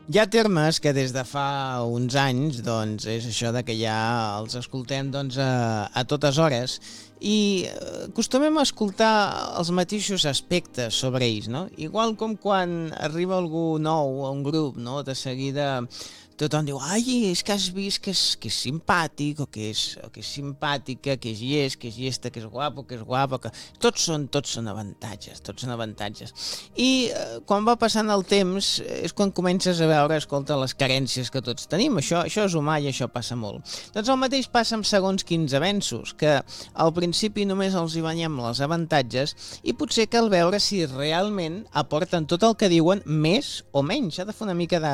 Hi ha termes que des de fa uns anys, doncs, és això de que ja els escoltem a totes hores i acostumem a escoltar els mateixos aspectes sobre ells, no? Igual com quan arriba algú nou a un grup, no? De seguida tothom diu, ai, és que has vist que és simpàtic, o que és simpàtica, que és llest, que és llesta, que és guapo, que és guapa, que... Tots són avantatges, tots són avantatges. I quan va passant el temps és quan comences a veure, escolta, les carències que tots tenim. Això és humà i això passa molt. Doncs el mateix passa amb segons quins avenços, que al principi només els hi banyem els avantatges i potser cal veure si realment aporten tot el que diuen més o menys. S'ha de fer una mica